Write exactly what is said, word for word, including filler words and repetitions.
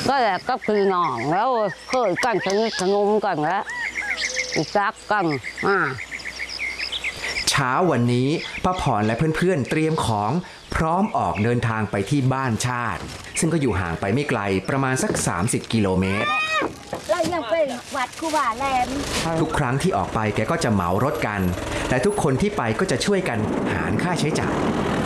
ก็แหละก็คือน้องแล้วเคยกันสนิทสนมกันแล้วรักกันอ่าเช้าวันนี้ป้าพรและเพื่อนๆเตรียมของพร้อมออกเดินทางไปที่บ้านชาติซึ่งก็อยู่ห่างไปไม่ไกลประมาณสักสามสิบกิโลเมตรเรายังเป็นวัดคูบาแลมทุกครั้งที่ออกไปแกก็จะเหมารถกันและทุกคนที่ไปก็จะช่วยกันหารค่าใช้จ่าย